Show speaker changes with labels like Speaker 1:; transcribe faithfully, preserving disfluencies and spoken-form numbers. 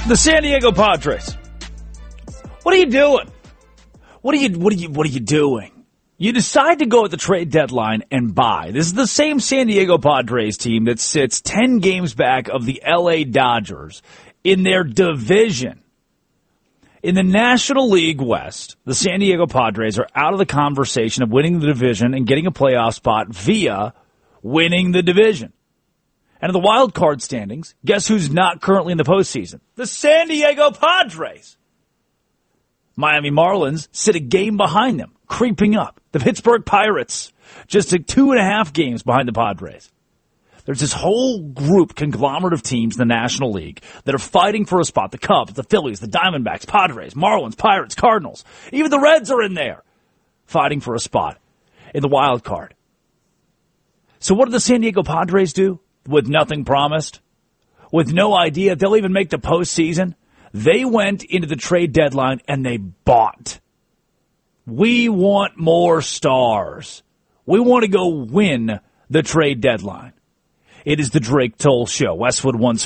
Speaker 1: The San Diego Padres. What are you doing? What are you what are you what are you doing? You decide to go at the trade deadline and buy. This is the same San Diego Padres team that sits ten games back of the L A Dodgers in their division. In the National League West, the San Diego Padres are out of the conversation of winning the division and getting a playoff spot via winning the division. And in the wild card standings, guess who's not currently in the postseason? The San Diego Padres. Miami Marlins sit a game behind them, creeping up. The Pittsburgh Pirates, just a two and a half games behind the Padres. There's this whole group, conglomerate of teams in the National League that are fighting for a spot. The Cubs, the Phillies, the Diamondbacks, Padres, Marlins, Pirates, Cardinals. Even the Reds are in there fighting for a spot in the wild card. So what do the San Diego Padres do with nothing promised? With no idea if they'll even make the postseason? They went into the trade deadline and they bought. We want more stars. We want to go win the trade deadline. It is the Drake Toll Show. Westwood One Sports.